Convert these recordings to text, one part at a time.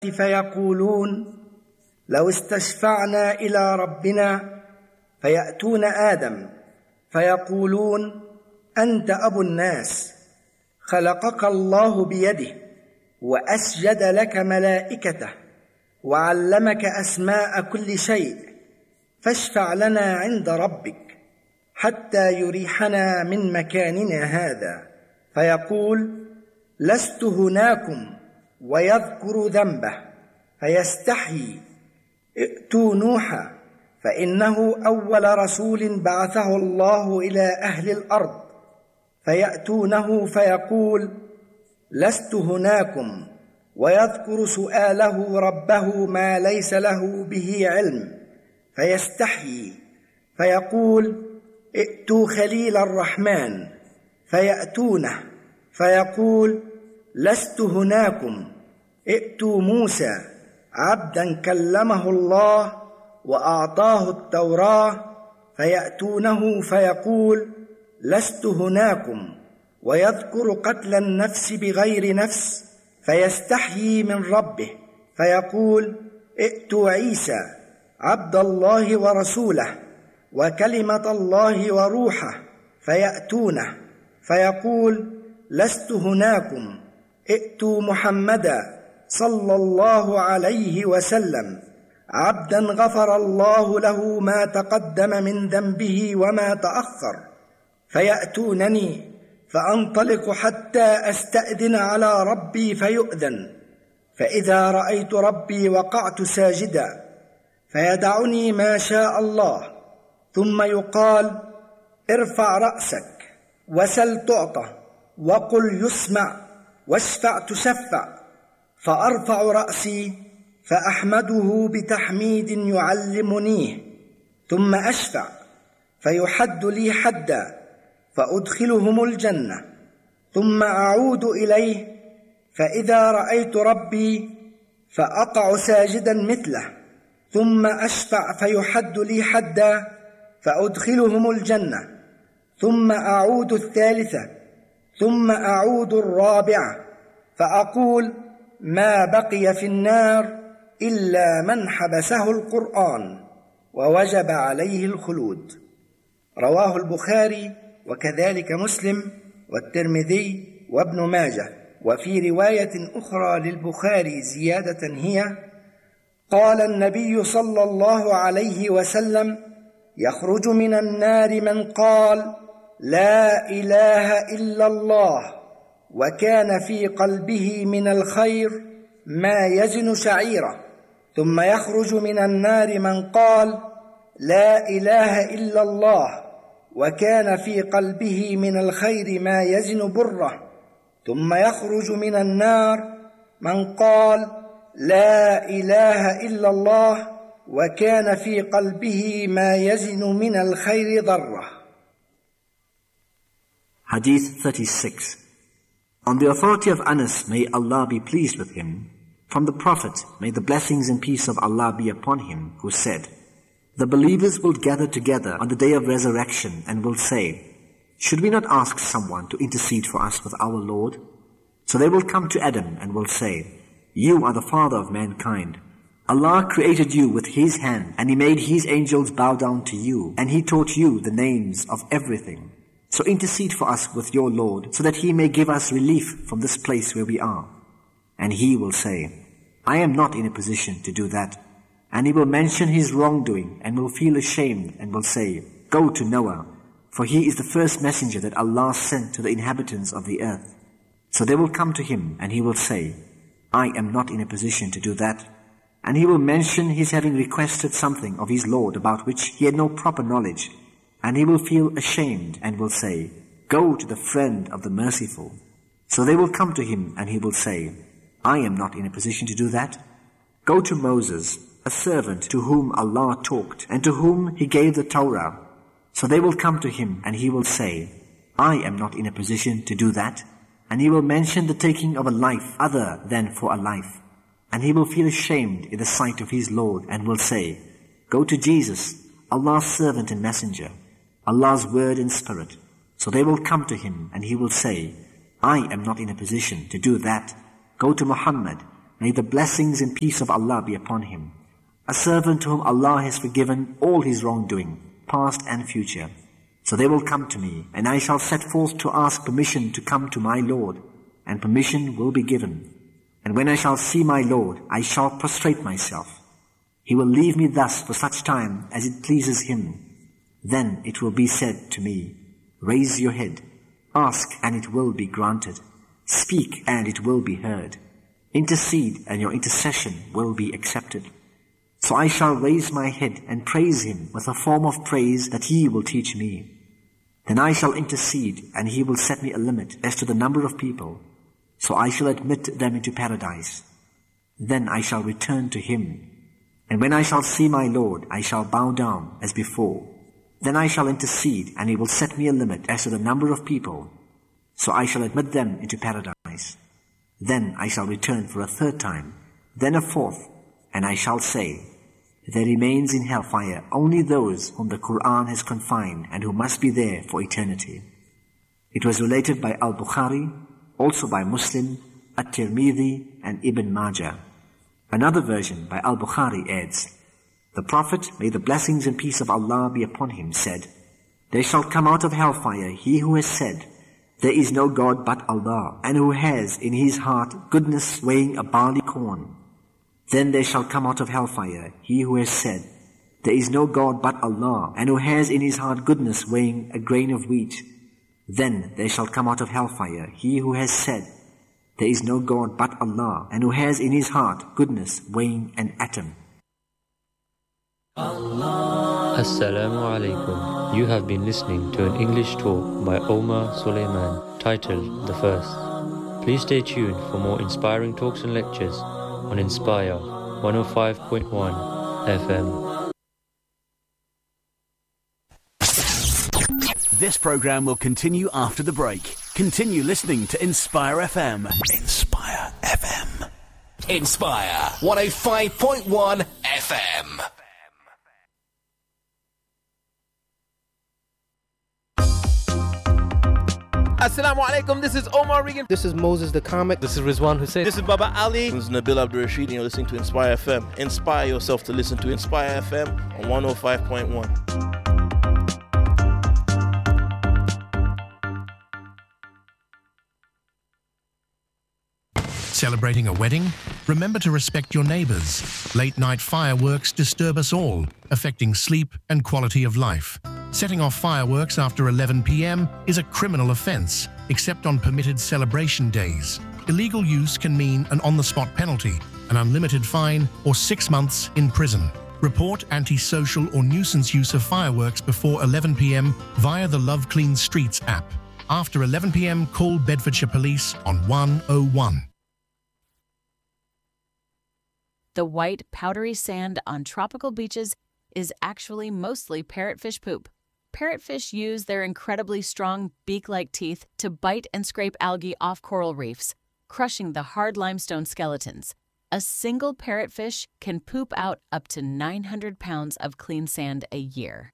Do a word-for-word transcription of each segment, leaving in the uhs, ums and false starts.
فيقولون لو استشفعنا إلى ربنا، فيأتون آدم فيقولون أنت أبو الناس، خلقك الله بيده وأسجد لك ملائكته وعلمك أسماء كل شيء، فاشفع لنا عند ربك حتى يريحنا من مكاننا هذا. فيقول لست هناكم، ويذكر ذنبه فيستحيي. ائتوا نوحا فإنه أول رسول بعثه الله إلى أهل الأرض، فيأتونه فيقول لست هناكم، ويذكر سؤاله ربه ما ليس له به علم، فيستحيي فيقول ائتوا خليل الرحمن، فيأتونه فيقول لست هناكم. ائتوا موسى عبدا كلمه الله وأعطاه التوراة، فيأتونه فيقول لست هناكم، ويذكر قتل النفس بغير نفس، فيستحيي من ربه فيقول ائتوا عيسى عبد الله ورسوله وكلمة الله وروحه، فيأتونه فيقول لست هناكم. ائتوا محمدا صلى الله عليه وسلم عبدا غفر الله له ما تقدم من ذنبه وما تأخر، فيأتونني فأنطلق حتى أستأذن على ربي فيؤذن، فإذا رأيت ربي وقعت ساجدا، فيدعني ما شاء الله، ثم يقال ارفع رأسك وسل تعطى وقل يسمع واشفع تشفع، فأرفع رأسي فأحمده بتحميد يعلمنيه، ثم أشفع فيحد لي حدا فأدخلهم الجنة، ثم أعود إليه فإذا رأيت ربي فأقع ساجدا مثله، ثم أشفع فيحد لي حدا فأدخلهم الجنة، ثم أعود الثالثة، ثم أعود الرابعة فأقول ما بقي في النار إلا من حبسه القرآن ووجب عليه الخلود. رواه البخاري وكذلك مسلم والترمذي وابن ماجه. وفي رواية أخرى للبخاري زيادة هي: قال النبي صلى الله عليه وسلم: يخرج من النار من قال لا إله إلا الله وكان في قلبه من الخير ما يزن شعيرة، ثم يخرج من النار من قال لا إله إلا الله وكان في قلبه من الخير ما يزن بره، ثم يخرج من النار من قال لا إله إلا الله وكان في قلبه ما يزن من الخير ذرة. Hadith thirty-six. On the authority of Anas, may Allah be pleased with him, from the Prophet, may the blessings and peace of Allah be upon him, who said, the believers will gather together on the day of resurrection and will say, should we not ask someone to intercede for us with our Lord? So they will come to Adam and will say, you are the father of mankind. Allah created you with His hand, and He made His angels bow down to you, and He taught you the names of everything. So intercede for us with your Lord, so that He may give us relief from this place where we are. And He will say, I am not in a position to do that. And He will mention His wrongdoing, and will feel ashamed, and will say, go to Noah, for he is the first messenger that Allah sent to the inhabitants of the earth. So they will come to him, and he will say, I am not in a position to do that. And he will mention his having requested something of his Lord about which he had no proper knowledge. And he will feel ashamed and will say, go to the friend of the merciful. So they will come to him and he will say, I am not in a position to do that. Go to Moses, a servant to whom Allah talked and to whom he gave the Torah. So they will come to him and he will say, I am not in a position to do that. And he will mention the taking of a life other than for a life. And he will feel ashamed in the sight of his Lord and will say, go to Jesus, Allah's servant and messenger, Allah's word and spirit. So they will come to him and he will say, I am not in a position to do that. Go to Muhammad, may the blessings and peace of Allah be upon him, a servant to whom Allah has forgiven all his wrongdoing, past and future. So they will come to me, and I shall set forth to ask permission to come to my Lord, and permission will be given. And when I shall see my Lord, I shall prostrate myself. He will leave me thus for such time as it pleases him. Then it will be said to me, raise your head, ask and it will be granted, speak and it will be heard, intercede and your intercession will be accepted. So I shall raise my head and praise him with a form of praise that he will teach me. Then I shall intercede and he will set me a limit as to the number of people. So I shall admit them into paradise. Then I shall return to him. And when I shall see my Lord, I shall bow down as before. Then I shall intercede, and he will set me a limit as to the number of people. So I shall admit them into paradise. Then I shall return for a third time, then a fourth, and I shall say, there remains in hellfire only those whom the Qur'an has confined and who must be there for eternity. It was related by Al-Bukhari, also by Muslim, At-Tirmidhi, and Ibn Majah. Another version by Al-Bukhari adds, the Prophet, may the blessings and peace of Allah be upon him, said, there shall come out of hellfire he who has said, there is no God but Allah, and who has in his heart goodness weighing a barley corn. Then there shall come out of hellfire he who has said, there is no God but Allah, and who has in his heart goodness weighing a grain of wheat. Then there shall come out of hellfire he who has said, there is no God but Allah, and who has in his heart goodness weighing an atom. Assalamu alaikum. You have been listening to an English talk by Omar Suleiman titled The First. Please stay tuned for more inspiring talks and lectures on Inspire one oh five point one F M. This program will continue after the break. Continue listening to Inspire F M. Inspire F M. Inspire one oh five point one F M. Assalamu alaikum, this is Omar Regan. This is Moses the Comic. This is Rizwan Hussein. This is Baba Ali. This is Nabil Abdul Rashid, and you're listening to Inspire F M. Inspire yourself to listen to Inspire F M on one oh five point one. Celebrating a wedding? Remember to respect your neighbors. Late-night fireworks disturb us all, affecting sleep and quality of life. Setting off fireworks after eleven p.m. is a criminal offence, except on permitted celebration days. Illegal use can mean an on-the-spot penalty, an unlimited fine, or six months in prison. Report antisocial or nuisance use of fireworks before eleven p.m. via the Love Clean Streets app. After eleven p.m, call Bedfordshire Police on one oh one. The white, powdery sand on tropical beaches is actually mostly parrotfish poop. Parrotfish use their incredibly strong beak-like teeth to bite and scrape algae off coral reefs, crushing the hard limestone skeletons. A single parrotfish can poop out up to nine hundred pounds of clean sand a year.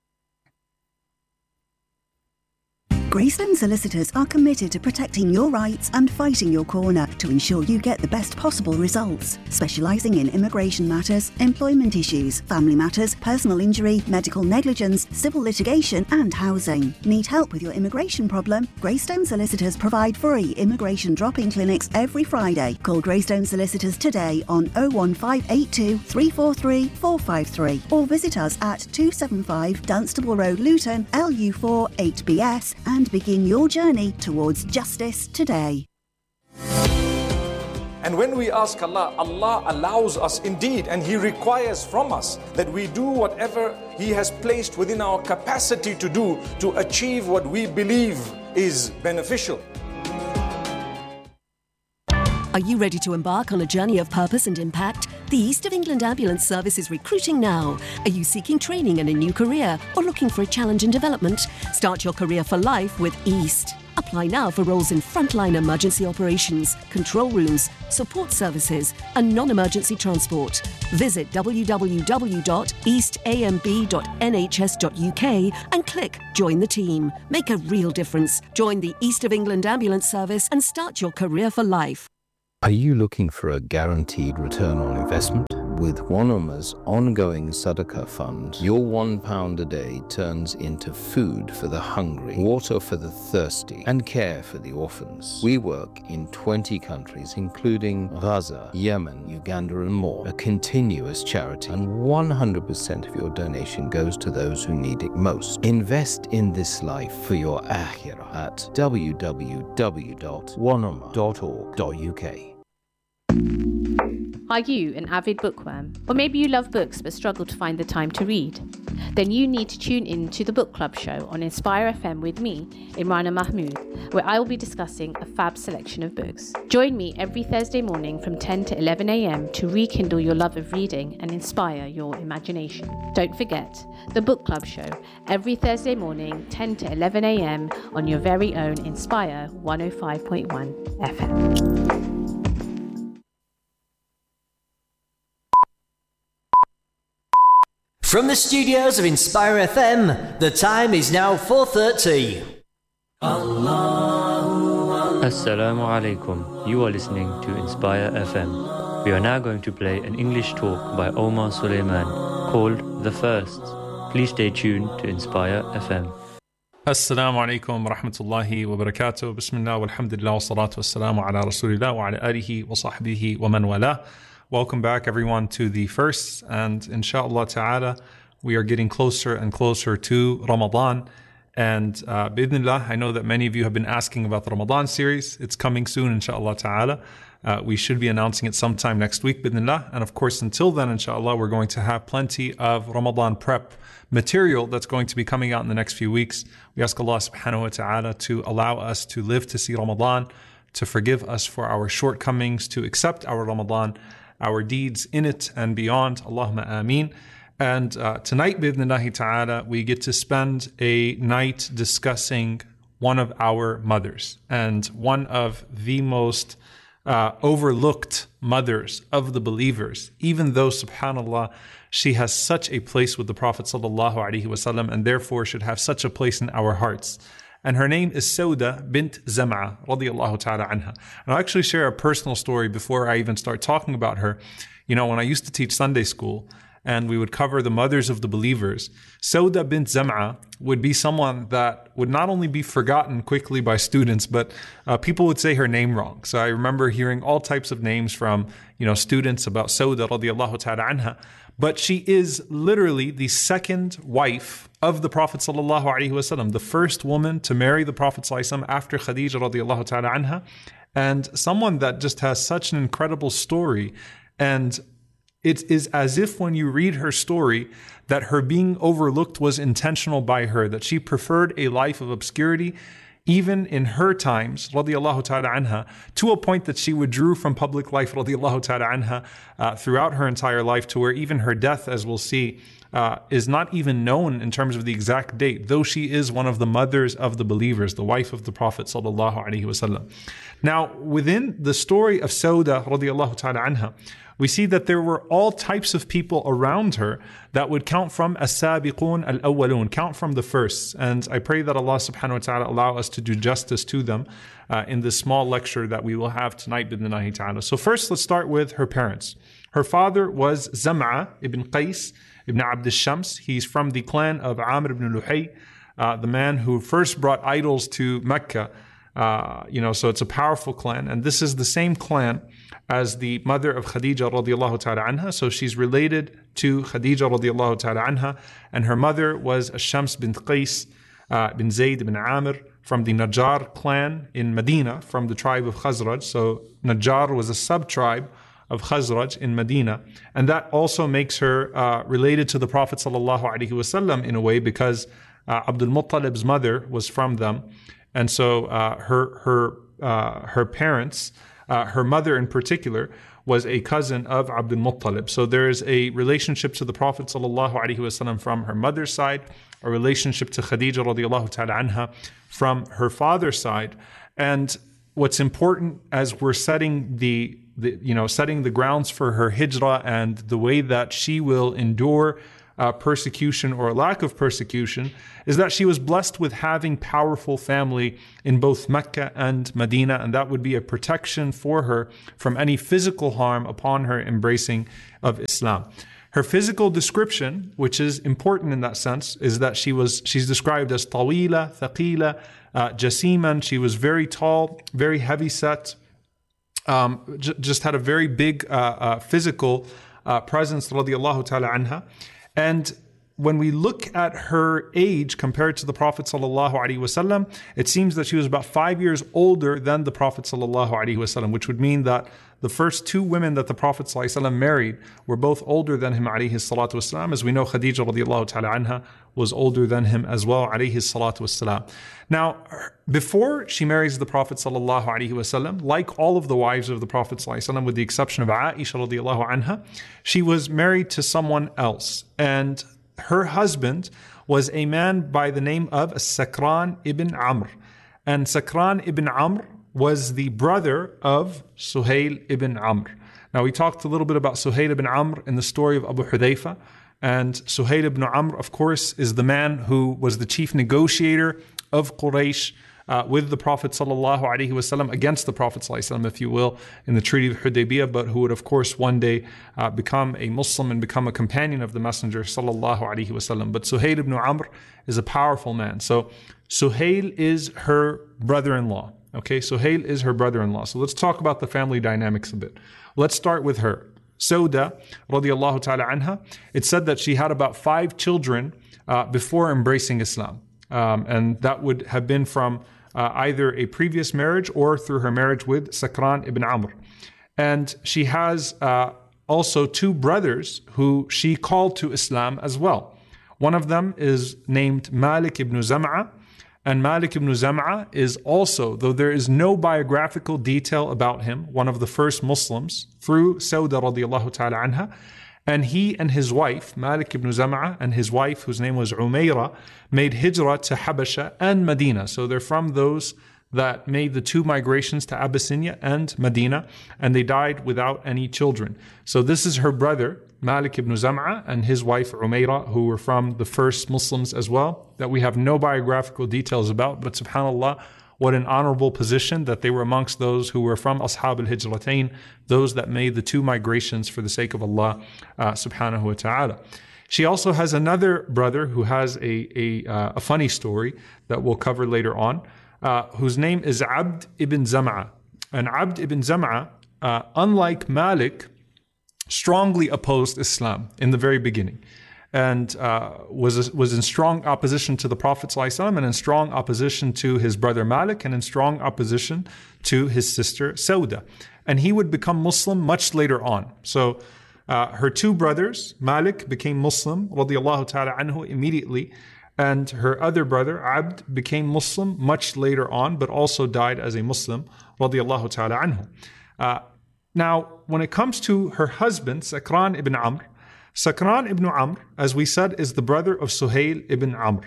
Greystone Solicitors are committed to protecting your rights and fighting your corner to ensure you get the best possible results. Specialising in immigration matters, employment issues, family matters, personal injury, medical negligence, civil litigation and housing. Need help with your immigration problem? Greystone Solicitors provide free immigration drop-in clinics every Friday. Call Greystone Solicitors today on oh one five eight two, three four three, four five three or visit us at two seventy-five Dunstable Road, Luton, L U four eight B S and begin your journey towards justice today. And when we ask Allah, Allah allows us indeed, and He requires from us that we do whatever He has placed within our capacity to do to achieve what we believe is beneficial. Are you ready to embark on a journey of purpose and impact? The East of England Ambulance Service is recruiting now. Are you seeking training and a new career or looking for a challenge in development? Start your career for life with East. Apply now for roles in frontline emergency operations, control rooms, support services and non-emergency transport. Visit w w w dot east a m b dot n h s dot u k and click Join the Team. Make a real difference. Join the East of England Ambulance Service and start your career for life. Are you looking for a guaranteed return on investment? With One Ummah's ongoing Sadaqah fund, your one pound a day turns into food for the hungry, water for the thirsty, and care for the orphans. We work in twenty countries, including Gaza, Yemen, Uganda, and more. A continuous charity, and one hundred percent of your donation goes to those who need it most. Invest in this life for your akhirah at w w w dot one ummah dot org dot u k. Are you an avid bookworm? Or maybe you love books but struggle to find the time to read? Then you need to tune in to the Book Club show on Inspire F M with me, Imrana Mahmood, where I will be discussing a fab selection of books. Join me every Thursday morning from ten to eleven a m to rekindle your love of reading and inspire your imagination. Don't forget, the Book Club show, every Thursday morning, ten to eleven a m on your very own Inspire one oh five point one F M. From the studios of Inspire F M, the time is now four thirty. Assalamu alaikum. You are listening to Inspire F M. We are now going to play an English talk by Omar Suleiman called The First. Please stay tuned to Inspire F M. Assalamu alaikum wa rahmatullahi wa barakatuh. Bismillah walhamdulillah wa salatu wa salamu ala rasulillah wa ala alihi wa sahbihi wa man wala. Welcome back everyone to The First, and inshaAllah ta'ala we are getting closer and closer to Ramadan, and uh, bi'idhnillah, I know that many of you have been asking about the Ramadan series. It's coming soon inshaAllah ta'ala. Uh, we should be announcing it sometime next week bi'idhnillah, and of course until then inshaAllah we're going to have plenty of Ramadan prep material that's going to be coming out in the next few weeks. We ask Allah subhanahu wa ta'ala to allow us to live to see Ramadan, to forgive us for our shortcomings, to accept our Ramadan, our deeds in it and beyond. Allahumma ameen. And uh, tonight, bi'idhnillahi ta'ala, we get to spend a night discussing one of our mothers, and one of the most uh, overlooked mothers of the believers, even though, subhanAllah, she has such a place with the Prophet sallallahu alaihi wasallam, and therefore should have such a place in our hearts. And her name is Sauda bint Zam'a radiyallahu ta'ala anha. And I'll actually share a personal story before I even start talking about her. You know, when I used to teach Sunday school and we would cover the mothers of the believers, Sauda bint Zam'a would be someone that would not only be forgotten quickly by students, but uh, people would say her name wrong. So I remember hearing all types of names from, you know, students about Sauda radiyallahu ta'ala anha. But she is literally the second wife of the Prophet sallallahu alaihi wasallam, the first woman to marry the Prophet sallallahu alaihi wasallam after Khadija radiyallahu ta'ala anha, and someone that just has such an incredible story. And it is as if when you read her story that her being overlooked was intentional by her, that she preferred a life of obscurity even in her times, radiyallahu ta'ala anha, to a point that she withdrew from public life, radiyallahu ta'ala anha, uh, throughout her entire life, to where even her death, as we'll see, uh, is not even known in terms of the exact date, though she is one of the mothers of the believers, the wife of the Prophet sallallahu alaihi wasallam. Now, within the story of Sauda, radiyallahu ta'ala anha, we see that there were all types of people around her that would count from as-sabiqun al-awwalun, count from the first. And I pray that Allah subhanahu wa ta'ala allow us to do justice to them uh, in this small lecture that we will have tonight bidhnillahi ta'ala. So first, let's start with her parents. Her father was Zam'a ibn Qais ibn Abd al-Shams. He's from the clan of Amr ibn Luhay, uh, the man who first brought idols to Mecca. Uh, you know, so it's a powerful clan. And this is the same clan as the mother of Khadija radiyallahu ta'ala anha. So she's related to Khadija radiyallahu ta'ala anha. And her mother was Shams bint Qais uh, bin Zayd bin Amr from the Najjar clan in Medina, from the tribe of Khazraj. So Najjar was a sub-tribe of Khazraj in Medina. And that also makes her uh, related to the Prophet sallallahu alaihi wasallam in a way, because uh, Abdul Muttalib's mother was from them. And so uh, her her uh, her parents, uh, her mother in particular, was a cousin of Abdul Muttalib. So there is a relationship to the Prophet sallallahu alaihi wasallam from her mother's side, a relationship to Khadija radiyallahu ta'ala anha from her father's side. And what's important as we're setting the, the you know setting the grounds for her hijrah and the way that she will endure uh, persecution or lack of persecution is that she was blessed with having powerful family in both Mecca and Medina, and that would be a protection for her from any physical harm upon her embracing of Islam. Her physical description, which is important in that sense, is that she was she's described as tawila, thaqila, uh, jasiman. She was very tall, very heavy set, um, j- just had a very big uh, uh, physical uh, presence, radiyallahu ta'ala anha. And when we look at her age compared to the Prophet sallallahu alaihi wasallam, it seems that she was about five years older than the Prophet sallallahu alaihi wasallam, which would mean that the first two women that the Prophet sallallahu alaihi wasallam married were both older than him alaihi salatu wasalam. As we know, Khadija radiallahu ta'ala anha was older than him as well alaihi salatu wasalam. Now, before she marries the Prophet sallallahu alaihi wasallam, like all of the wives of the Prophet sallallahu alaihi wasallam, with the exception of Aisha radiallahu anha, she was married to someone else, and her husband was a man by the name of Sakran ibn Amr. And Sakran ibn Amr was the brother of Suhail ibn Amr. Now, we talked a little bit about Suhail ibn Amr in the story of Abu Hudayfa. And Suhail ibn Amr, of course, is the man who was the chief negotiator of Quraysh uh, with the Prophet sallallahu alaihi wasallam, against the Prophet sallallahu alaihi wasallam, if you will, in the Treaty of Hudaybiyah, but who would, of course, one day uh, become a Muslim and become a companion of the Messenger sallallahu alaihi wasallam. But Suhail ibn Amr is a powerful man. So Suhail is her brother-in-law. Okay, Suhail is her brother-in-law. So let's talk about the family dynamics a bit. Let's start with her. Sauda, radiallahu ta'ala anha, it said that she had about five children uh, before embracing Islam. Um, and that would have been from uh, either a previous marriage or through her marriage with Sakran ibn Amr. And she has uh, also two brothers who she called to Islam as well. One of them is named Malik ibn Zam'a. And Malik ibn Zam'a is also, though there is no biographical detail about him, one of the first Muslims through Sauda radiallahu ta'ala anha. And he and his wife, Malik ibn Zam'a, and his wife, whose name was Umayra, made hijrah to Habasha and Medina. So they're from those that made the two migrations to Abyssinia and Medina, and they died without any children. So this is her brother, Malik ibn Zam'a, and his wife Umayra, who were from the first Muslims as well, that we have no biographical details about, but subhanAllah, what an honorable position that they were amongst those who were from Ashab al-Hijratain, those that made the two migrations for the sake of Allah uh, subhanahu wa ta'ala. She also has another brother who has a, a, uh, a funny story that we'll cover later on, uh, whose name is Abd ibn Zam'a. And Abd ibn Zam'a, uh, unlike Malik, strongly opposed Islam in the very beginning, and uh, was was in strong opposition to the Prophet ﷺ, and in strong opposition to his brother Malik, and in strong opposition to his sister Sauda. And he would become Muslim much later on. So uh, her two brothers, Malik became Muslim, radiyallahu ta'ala anhu, immediately, and her other brother, Abd, became Muslim much later on, but also died as a Muslim, radiyallahu ta'ala anhu. Uh, Now, when it comes to her husband, Sakran ibn Amr, Sakran ibn Amr, as we said, is the brother of Suhail ibn Amr.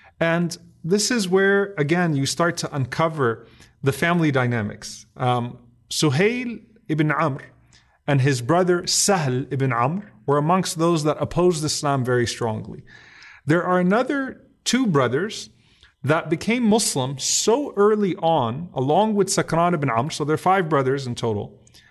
And this is where, again, you start to uncover the family dynamics. Um, Suhail ibn Amr and his brother Sahl ibn Amr were amongst those that opposed Islam very strongly. There are another two brothers that became Muslim so early on, along with Sakran ibn Amr, so there are five brothers in total.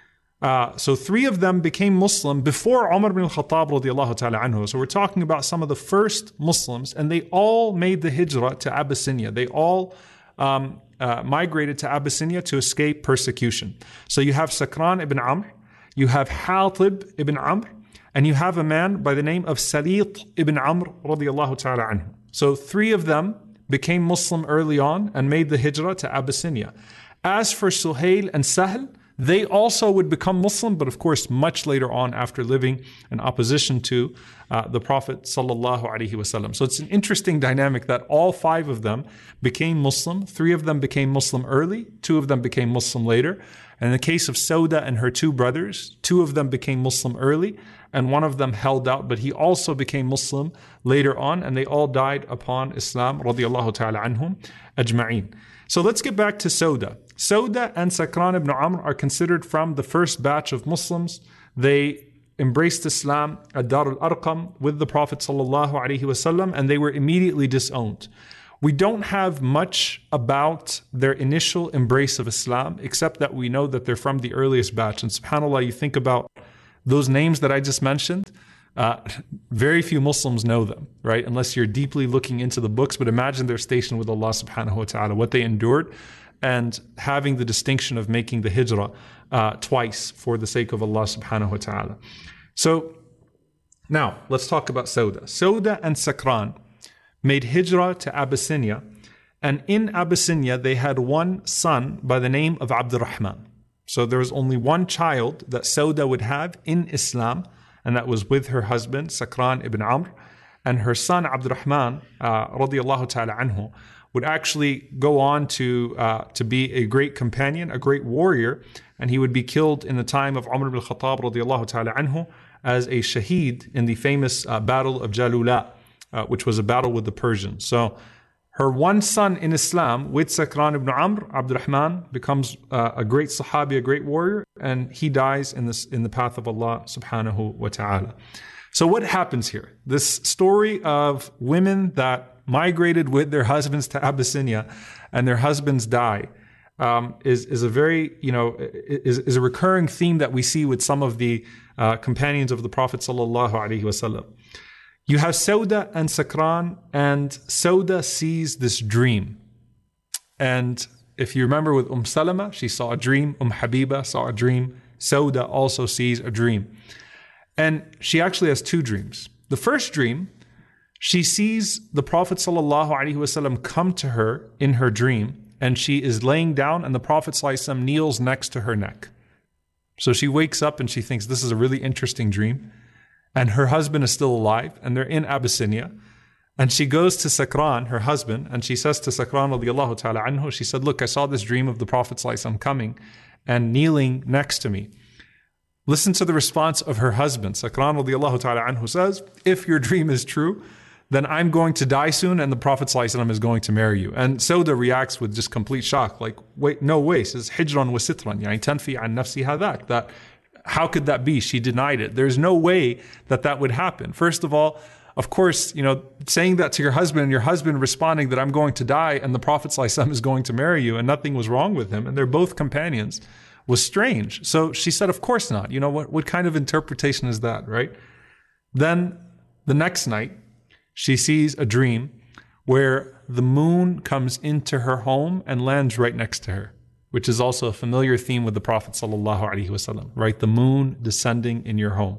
Uh, so three of them became Muslim before Umar ibn al-Khattab radiallahu ta'ala anhu. So we're talking about some of the first Muslims, and they all made the hijrah to Abyssinia. They all um, uh, migrated to Abyssinia to escape persecution. So you have Sakran ibn Amr, you have Hatib ibn Amr, and you have a man by the name of Salit ibn Amr radiallahu ta'ala anhu. So three of them became Muslim early on and made the hijrah to Abyssinia. As for Suhail and Sahl, they also would become Muslim, but of course much later on after living in opposition to uh, the Prophet sallallahu alaihi wasallam. So it's an interesting dynamic that all five of them became Muslim. Three of them became Muslim early. Two of them became Muslim later. And in the case of Sauda and her two brothers, two of them became Muslim early, and one of them held out, but he also became Muslim later on, and they all died upon Islam, radiyallahu ta'ala anhum ajma'in. So let's get back to Sauda. Sauda and Sakran ibn Amr are considered from the first batch of Muslims. They embraced Islam at Dar al-Arqam with the Prophet sallallahu alaihi wasallam, and they were immediately disowned. We don't have much about their initial embrace of Islam, except that we know that they're from the earliest batch. And subhanAllah, you think about those names that I just mentioned, uh, very few Muslims know them, right? Unless you're deeply looking into the books. But imagine their station with Allah subhanahu wa ta'ala, what they endured, and having the distinction of making the hijrah uh, twice for the sake of Allah subhanahu wa ta'ala. So now let's talk about Sauda. Sauda and Sakran made hijrah to Abyssinia, and in Abyssinia they had one son by the name of Abdurrahman. So there was only one child that Sauda would have in Islam, and that was with her husband Sakran ibn Amr, and her son Abdurrahman uh, radiyallahu ta'ala anhu would actually go on to uh, to be a great companion, a great warrior, and he would be killed in the time of Umar ibn al-Khattab radiyallahu ta'ala anhu as a shaheed in the famous uh, battle of Jalula, uh, which was a battle with the Persians. So her one son in Islam with Sakran ibn Amr, Abdurrahman, becomes uh, a great sahabi, a great warrior, and he dies in this in the path of Allah subhanahu wa ta'ala. So what happens here? This story of women that migrated with their husbands to Abyssinia and their husbands die um, is, is a very, you know, is, is a recurring theme that we see with some of the uh, companions of the Prophet sallallahu alaihi wasallam. You have Sauda and Sakran, and Sauda sees this dream. And if you remember with Umm Salama, she saw a dream. Umm Habiba saw a dream. Sauda also sees a dream. And she actually has two dreams. The first dream, she sees the Prophet ﷺ come to her in her dream, and she is laying down, and the Prophet ﷺ kneels next to her neck. So she wakes up and she thinks, this is a really interesting dream. And her husband is still alive, and they're in Abyssinia. And she goes to Sakran, her husband, and she says to Sakran radiallahu ta'ala anhu, she said, look, I saw this dream of the Prophet ﷺ coming and kneeling next to me. Listen to the response of her husband. Sakran radiallahu ta'ala anhu says, if your dream is true, then I'm going to die soon and the Prophet ﷺ is going to marry you. And Sauda reacts with just complete shock, like, wait, no way, says, hijran wa sitran, yani tanfi an nafsi hadak, that how could that be? She denied it. There's no way that that would happen. First of all, of course, you know, saying that to your husband and your husband responding that I'm going to die and the Prophet ﷺ is going to marry you and nothing was wrong with him and they're both companions was strange. So she said, of course not. You know, what, what kind of interpretation is that, right? Then the next night, she sees a dream where the moon comes into her home and lands right next to her, which is also a familiar theme with the Prophet ﷺ, right? The moon descending in your home.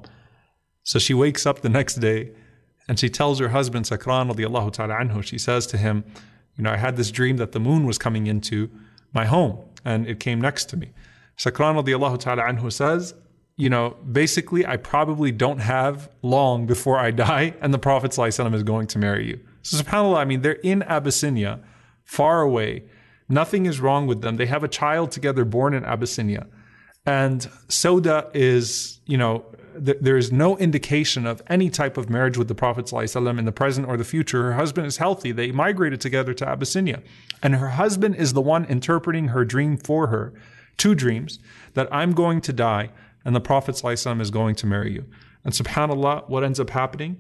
So she wakes up the next day and she tells her husband, Sakran radiallahu ta'ala anhu, she says to him, you know, I had this dream that the moon was coming into my home and it came next to me. Sakran radiallahu ta'ala anhu says, you know, basically I probably don't have long before I die and the Prophet ﷺ is going to marry you. So subhanAllah, I mean, they're in Abyssinia, far away. Nothing is wrong with them. They have a child together born in Abyssinia. And Sauda is, you know, th- there is no indication of any type of marriage with the Prophet ﷺ in the present or the future. Her husband is healthy. They migrated together to Abyssinia. And her husband is the one interpreting her dream for her, two dreams, that I'm going to die and the Prophet ﷺ is going to marry you. And subhanAllah, what ends up happening?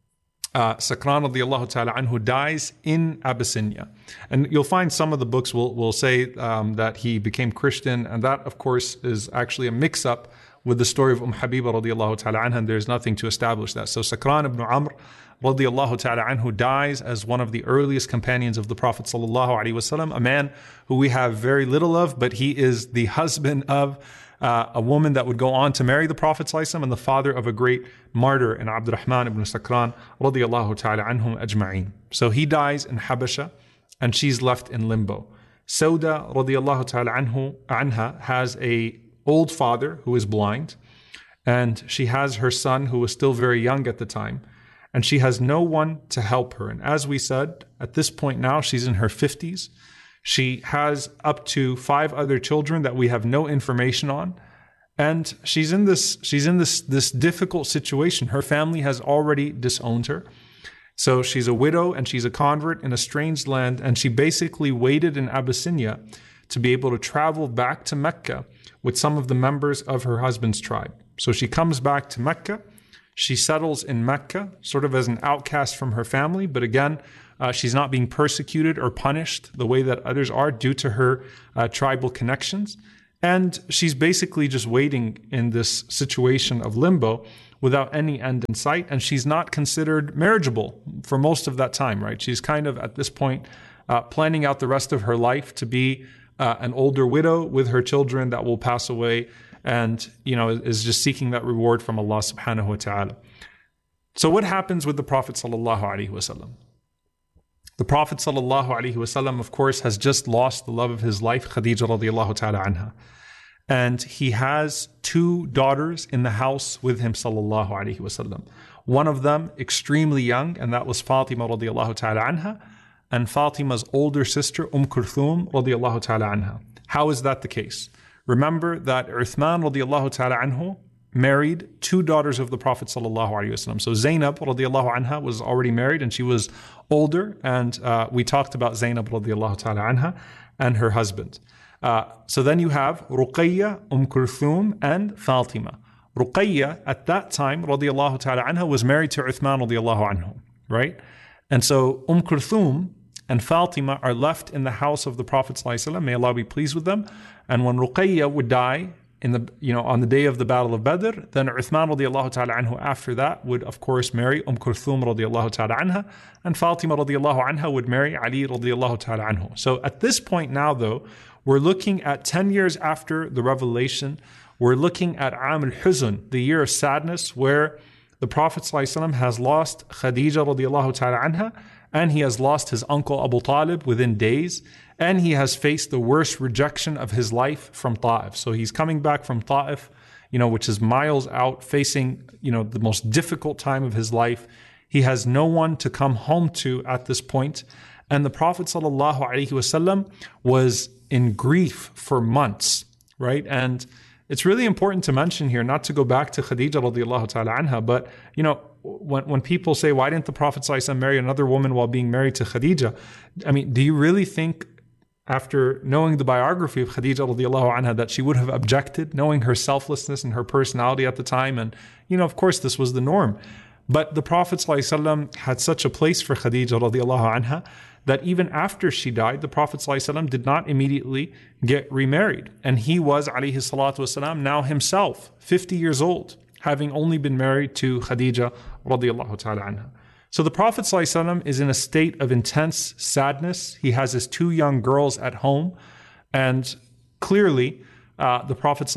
Uh, Sakran radiallahu ta'ala anhu dies in Abyssinia. And you'll find some of the books will, will say um, that he became Christian, and that, of course, is actually a mix-up with the story of Umm Habiba radiallahu ta'ala anha, and there's nothing to establish that. So Sakran ibn Amr radiallahu ta'ala anhu dies as one of the earliest companions of the Prophet sallallahu alaihi wasallam, a man who we have very little of, but he is the husband of Uh, a woman that would go on to marry the Prophet ﷺ and the father of a great martyr in Abdurrahman ibn Sakran radiyallahu ta'ala anhum ajma'in. So he dies in Habasha and she's left in limbo. Sauda radiyallahu ta'ala anhu, anha has a old father who is blind, and she has her son who was still very young at the time, and she has no one to help her. And as we said, at this point now she's in her fifties. She has up to five other children that we have no information on. And she's in this, she's in this, this difficult situation. Her family has already disowned her. So she's a widow and she's a convert in a strange land. And she basically waited in Abyssinia to be able to travel back to Mecca with some of the members of her husband's tribe. So she comes back to Mecca. She settles in Mecca, sort of as an outcast from her family. But again, uh, she's not being persecuted or punished the way that others are due to her uh, tribal connections. And she's basically just waiting in this situation of limbo without any end in sight. And she's not considered marriageable for most of that time, right? She's kind of, at this point, uh, planning out the rest of her life to be uh, an older widow with her children that will pass away, and, you know, is just seeking that reward from Allah subhanahu wa ta'ala. So what happens with the Prophet sallallahu alaihi wasallam? The Prophet sallallahu alaihi wasallam, of course, has just lost the love of his life, Khadija radiallahu ta'ala anha. And he has two daughters in the house with him, sallallahu alaihi wasallam. One of them extremely young, and that was Fatima radiallahu ta'ala anha, and Fatima's older sister, Umm Kulthum radiallahu ta'ala anha. How is that the case? Remember that Uthman radiallahu ta'ala anhu married two daughters of the Prophet sallallahu alaihi wasallam. So Zainab radiallahu anha was already married, and she was older, and uh, we talked about Zainab radiallahu ta'ala anha and her husband. Uh, so then you have Ruqayya, Umm Kulthum, and Fatima. Ruqayya at that time radiallahu ta'ala anha was married to Uthman radiallahu anhu, right? And so Umm Kulthum and Fatima are left in the house of the Prophet sallallahu alaihi wasallam. May Allah be pleased with them. And when Ruqayya would die in the, you know, on the day of the Battle of Badr, then Uthman radiallahu ta'ala anhu after that would of course marry Umm Kulthum radiallahu ta'ala anha, and Fatima radiallahu anha would marry Ali radiallahu ta'ala anhu. So at this point now though, we're looking at ten years after the revelation. We're looking at Aam al-Huzn, the year of sadness, where the Prophet ﷺ has lost Khadija radiallahu ta'ala anha, and he has lost his uncle Abu Talib within days, and he has faced the worst rejection of his life from Ta'if. So he's coming back from Ta'if, you know, which is miles out, facing, you know, the most difficult time of his life. He has no one to come home to at this point. And the Prophet ﷺ was in grief for months, right? And it's really important to mention here, not to go back to Khadija radiallahu ta'ala anha, but, you know, when, when people say, why didn't the Prophet ﷺ marry another woman while being married to Khadija? I mean, do you really think, after knowing the biography of Khadija radiallahu anha, that she would have objected, knowing her selflessness and her personality at the time? And, you know, of course, this was the norm. But the Prophet ﷺ had such a place for Khadija radiallahu anha that even after she died, the Prophet ﷺ did not immediately get remarried. And he was, alayhi salatu wasalam, now himself fifty years old, having only been married to Khadija radiallahu ta'ala anha. So the Prophet ﷺ is in a state of intense sadness. He has his two young girls at home, and clearly uh, the Prophet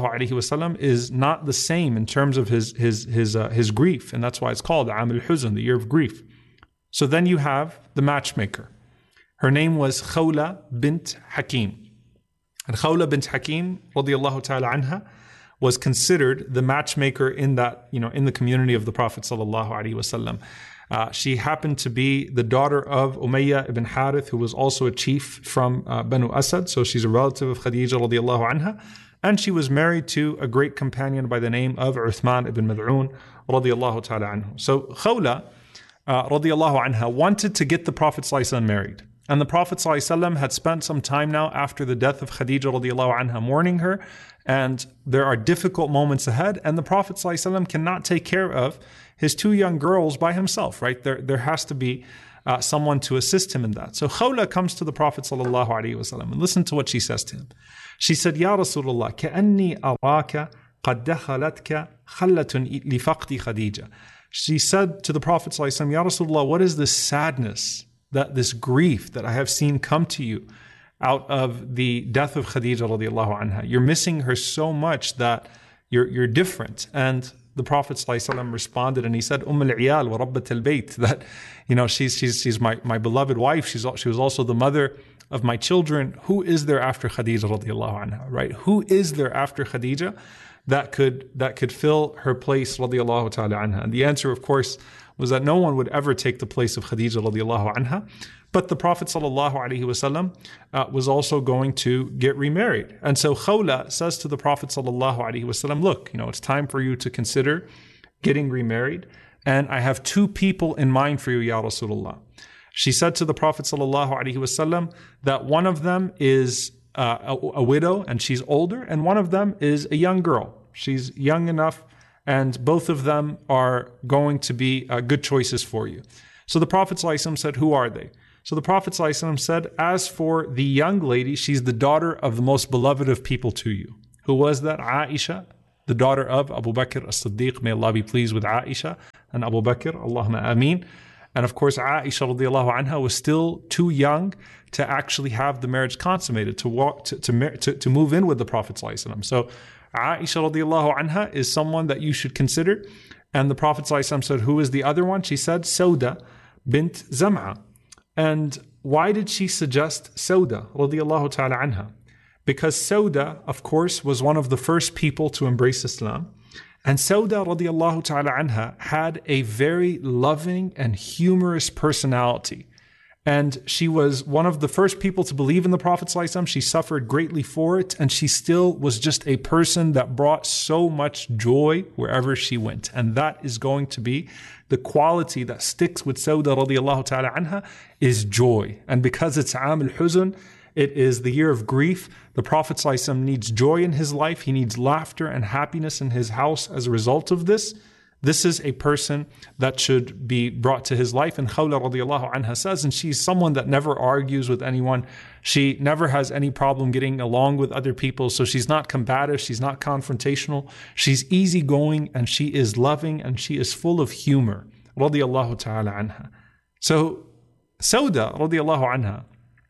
ﷺ is not the same in terms of his his his uh, his grief, and that's why it's called Aam al-Huzn, the year of grief. So then you have the matchmaker. Her name was Khawla bint Hakim. And Khawla bint Hakim, radiallahu ta'ala anha, was considered the matchmaker in that, you know, in the community of the Prophet sallallahu alaihi wasallam. Uh, she happened to be the daughter of Umayyah ibn Harith, who was also a chief from uh, Banu Asad. So she's a relative of Khadija radiallahu anha. And she was married to a great companion by the name of Uthman ibn Mad'un radiallahu ta'ala anhu. So Khawla Uh, radiallahu anha wanted to get the Prophet ﷺ married. And the Prophet ﷺ had spent some time now after the death of Khadija radiallahu anha mourning her, and there are difficult moments ahead, and the Prophet ﷺ cannot take care of his two young girls by himself, right? There, there has to be uh, someone to assist him in that. So Khawla comes to the Prophet ﷺ, and listen to what she says to him. She said, Ya Rasulullah, كَأَنِّي أَرَاكَ قَدْ دَخَلَتْكَ خَلَّةٌ لِفَقْدِ خَدِيجَةَ. She said to the Prophet ﷺ, Ya Rasulullah, what is this sadness, that this grief that I have seen come to you out of the death of Khadija radiallahu anha? You're missing her so much that you're you're different. And the Prophet ﷺ responded, and he said, Umm al-Iyal wa Rabbat al-Bayt, that, you know, she's she's she's my, my beloved wife. She's she was also the mother of my children. Who is there after Khadija radiallahu anha, right? Who is there after Khadija that could that could fill her place radiallahu ta'ala anha? And the answer, of course, was that no one would ever take the place of Khadija radiallahu anha. But the Prophet sallallahu alaihi wasallam uh, was also going to get remarried. And so Khawla says to the Prophet sallallahu alaihi wasallam, look, you know, it's time for you to consider getting remarried, and I have two people in mind for you, Ya Rasulullah. She said to the Prophet sallallahu alaihi wasallam that one of them is Uh, a, a widow, and she's older, and one of them is a young girl, She's young enough, and both of them are going to be uh, good choices for you. So the Prophet ﷺ said, who are they? So the Prophet ﷺ said, as for the young lady, she's the daughter of the most beloved of people to you. Who was that? Aisha, the daughter of Abu Bakr as-Siddiq. May Allah be pleased with Aisha and Abu Bakr. Allahumma ameen. And of course, Aisha radiallahu anha was still too young to actually have the marriage consummated, to walk, to, to, to, to move in with the Prophet ﷺ. So Aisha radiallahu anha is someone that you should consider. And the Prophet ﷺ said, who is the other one? She said, Sauda bint Zam'a. And why did she suggest Sauda radiallahu ta'ala anha? Because Sauda, of course, was one of the first people to embrace Islam. And Sauda radiallahu ta'ala anha had a very loving and humorous personality. And she was one of the first people to believe in the Prophet ﷺ. She suffered greatly for it. And she still was just a person that brought so much joy wherever she went. And that is going to be the quality that sticks with Sauda radiallahu ta'ala anha, is joy. And because it's Aam al-Huzn, it is the year of grief. The Prophet ﷺ needs joy in his life. He needs laughter and happiness in his house as a result of this. This is a person that should be brought to his life. And Khawla radiallahu anha says, and she's someone that never argues with anyone. She never has any problem getting along with other people. So she's not combative. She's not confrontational. She's easygoing, and she is loving, and she is full of humor. Radiallahu ta'ala anha. So Sauda radiallahu anha,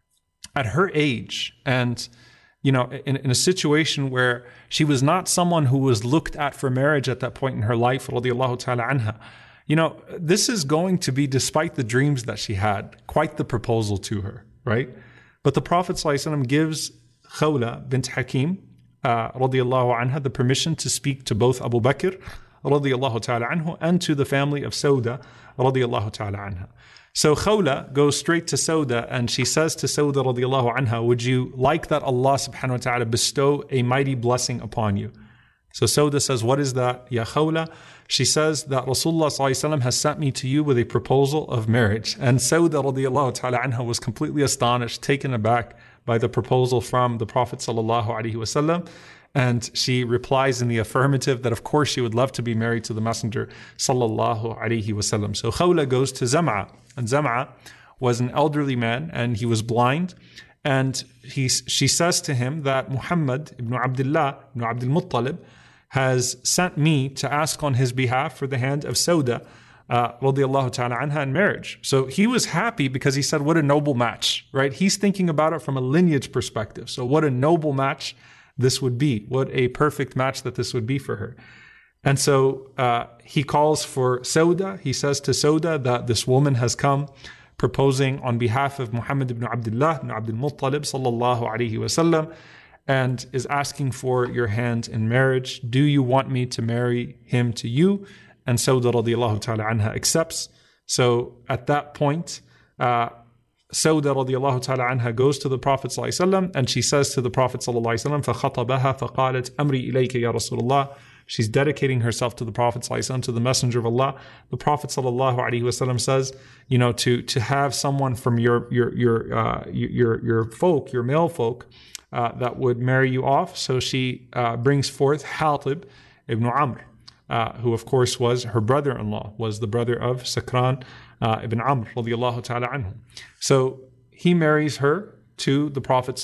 at her age, and you know, in, in a situation where she was not someone who was looked at for marriage at that point in her life, radiallahu ta'ala anha, you know, this is going to be, despite the dreams that she had, quite the proposal to her, right? But the Prophet ﷺ gives Khawla bint Hakim, uh, radiallahu anha, the permission to speak to both Abu Bakr, radiallahu ta'ala anhu, and to the family of Sauda, radiallahu ta'ala anha. So Khawla goes straight to Sauda, and she says to Sauda radiallahu anha, would you like that Allah subhanahu wa ta'ala bestow a mighty blessing upon you? So Sauda says, what is that, Ya Khawla? She says that Rasulullah sallallahu alaihi wasallam has sent me to you with a proposal of marriage. And Sauda radiallahu ta'ala anha was completely astonished, taken aback by the proposal from the Prophet sallallahu alaihi wasallam. And she replies in the affirmative that of course she would love to be married to the Messenger sallallahu alaihi wasallam. So Khawla goes to Zam'a. And Zam'a was an elderly man, and he was blind. And he, she says to him that Muhammad ibn Abdullah ibn Abdul Muttalib has sent me to ask on his behalf for the hand of Sauda uh, radiallahu ta'ala anha in marriage. So he was happy because he said, what a noble match, right? He's thinking about it from a lineage perspective. So what a noble match this would be. What a perfect match that this would be for her. And so uh, he calls for Sauda. He says to Sauda that this woman has come proposing on behalf of Muhammad ibn Abdullah ibn Abdul Muttalib sallallahu alaihi wasallam, and is asking for your hand in marriage. Do you want me to marry him to you? And Sauda radiallahu ta'ala anha accepts. So at that point, uh, Sauda radiallahu ta'ala anha goes to the Prophet sallallahu alaihi wasallam, and she says to the Prophet sallallahu alaihi wasallam, فَخَطَبَهَا فَقَالَتْ أَمْرِي إِلَيْكَ يَا رَسُولَ اللَّهِ. She's dedicating herself to the Prophet ﷺ, to the Messenger of Allah. The Prophet ﷺ says, you know, to to have someone from your your your uh, your your folk, your male folk, uh, that would marry you off. So she uh, brings forth Hatib ibn Amr, uh, who of course was her brother-in-law, was the brother of Sakran uh, ibn Amr radiyallahu ta'ala anhu. So he marries her to the Prophet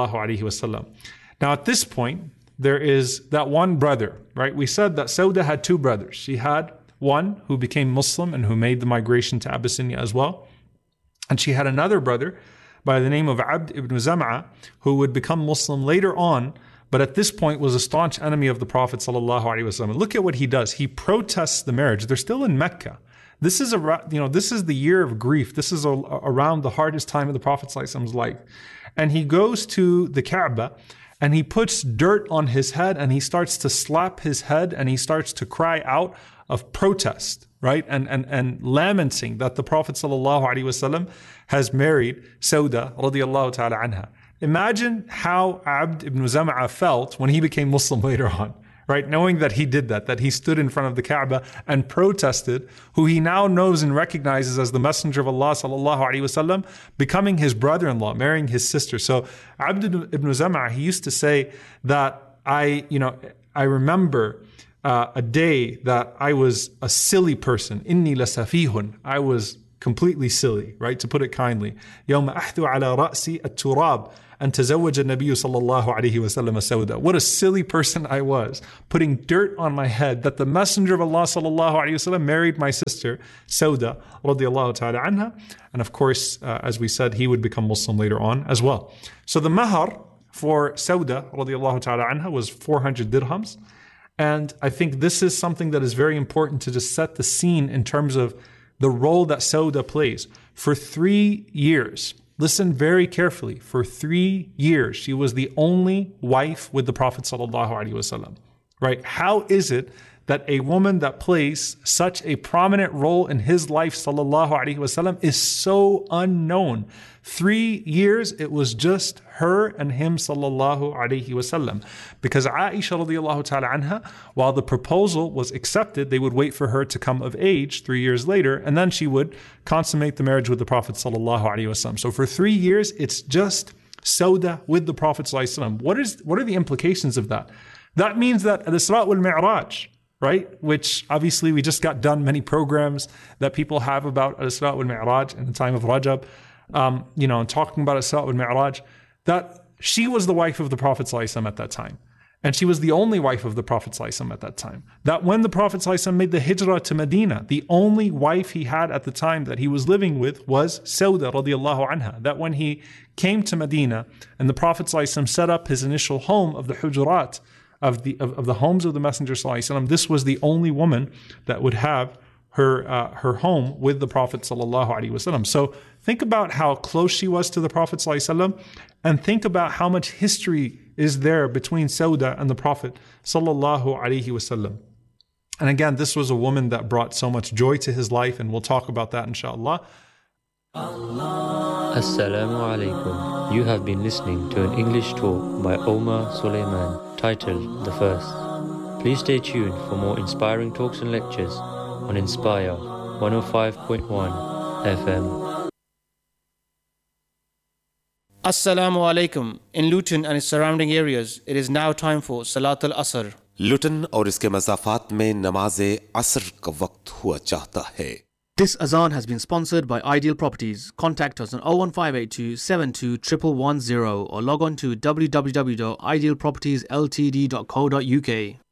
ﷺ. Now at this point, there is that one brother, right? We said that Sauda had two brothers. She had one who became Muslim and who made the migration to Abyssinia as well. And she had another brother by the name of Abd ibn Zam'a, who would become Muslim later on, but at this point was a staunch enemy of the Prophet ﷺ. Look at what he does. He protests the marriage. They're still in Mecca. This is a, you know, this is the year of grief. This is a, around the hardest time of the Prophet ﷺ's life. And he goes to the Kaaba, and he puts dirt on his head, and he starts to slap his head, and he starts to cry out of protest, right? And and and lamenting that the Prophet ﷺ has married Sauda radiallahu ta'ala anha. Imagine how Abd ibn Zam'a felt when he became Muslim later on, right? Knowing that he did that, that he stood in front of the Kaaba and protested who he now knows and recognizes as the Messenger of Allah sallallahu alaihi wasallam, becoming his brother-in-law, marrying his sister. So Abd ibn Zam'a, he used to say that I, you know, I remember uh, a day that I was a silly person. Inni lasafihun. I was completely silly, right? To put it kindly. يوم أحثو على رأسي التراب أن تزوج النبي صلى الله عليه وسلم سودة. What a silly person I was, putting dirt on my head that the Messenger of Allah صلى الله عليه وسلم married my sister Sauda رضي الله تعالى عنها. And of course, uh, as we said, he would become Muslim later on as well. So the mahar for Sauda رضي الله تعالى عنها was four hundred dirhams. And I think this is something that is very important to just set the scene in terms of the role that Sauda plays. For three years, listen very carefully, for three years, she was the only wife with the Prophet sallallahu alaihi wasallam. Right? How is it that a woman that plays such a prominent role in his life, sallallahu alaihi wasallam, is so unknown? Three years, it was just her and him, sallallahu alaihi wasallam. Because Aisha radiallahu ta'ala anha, while the proposal was accepted, they would wait for her to come of age three years later, and then she would consummate the marriage with the Prophet sallallahu alaihi wasallam. So for three years, it's just Sauda with the Prophet sallallahu alaihi wasallam. What is, what are the implications of that? That means that al-Isra wal-Mi'raj, right? Which obviously we just got done many programs that people have about al-Isra wal-Mi'raj in the time of Rajab, um, you know, and talking about al-Isra wal-Mi'raj, that she was the wife of the Prophet ﷺ at that time. And she was the only wife of the Prophet ﷺ at that time. That when the Prophet ﷺ made the hijrah to Medina, the only wife he had at the time that he was living with was Sauda radiallahu anha. That when he came to Medina and the Prophet ﷺ set up his initial home of the Hujurat, of the of, of the homes of the Messenger ﷺ, this was the only woman that would have her uh, her home with the Prophet ﷺ. So think about how close she was to the Prophet ﷺ, and think about how much history is there between Sauda and the Prophet ﷺ. And again, this was a woman that brought so much joy to his life, and we'll talk about that inshallah. Assalamu alaikum. You have been listening to an English talk by Omar Suleiman titled The First. Please stay tuned for more inspiring talks and lectures on Inspire one oh five point one F M. Assalamu alaikum. In Luton and its surrounding areas, it is now time for Salat al-Asr. लुटन और इसके मज़ाफ़ात में नमाज असर का वक्त हुआ चाहता है. This azan has been sponsored by Ideal Properties. Contact us on oh one five eight two seven two one one one zero or log on to w w w dot ideal properties l t d dot co dot u k.